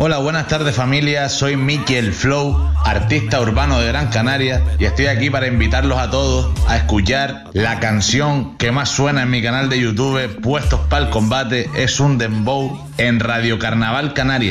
Hola, buenas tardes familia, soy Miki el Flow, artista urbano de Gran Canaria, y estoy aquí para invitarlos a todos a escuchar la canción que más suena en mi canal de YouTube, Puestos para el Combate, es un dembow en Radio Carnaval Canarias.